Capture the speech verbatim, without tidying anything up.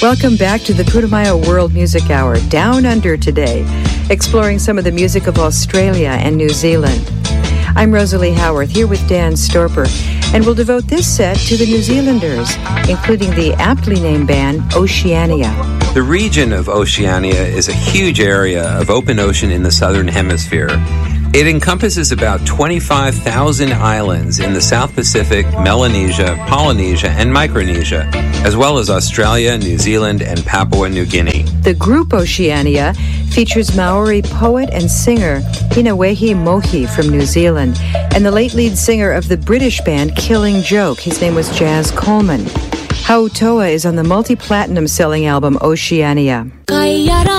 Welcome back to the Putumayo World Music Hour, Down Under today, exploring some of the music of Australia and New Zealand. I'm Rosalie Howarth, here with Dan Storper, and we'll devote this set to the New Zealanders, including the aptly named band Oceania. The region of Oceania is a huge area of open ocean in the southern hemisphere. It encompasses about twenty-five thousand islands in the South Pacific, Melanesia, Polynesia, and Micronesia, as well as Australia, New Zealand, and Papua New Guinea. The group Oceania features Maori poet and singer Hinewehi Mohi from New Zealand, and the late lead singer of the British band Killing Joke. His name was Jazz Coleman. Hautoa is on the multi-platinum selling album Oceania.